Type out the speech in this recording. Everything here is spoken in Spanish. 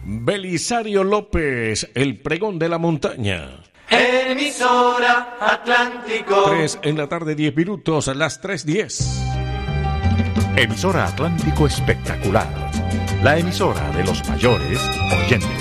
Belisario López, el pregón de la montaña. Emisora Atlántico. 3 en la tarde, 10 minutos, a las 3:10. Emisora Atlántico Espectacular. La emisora de los mayores oyentes.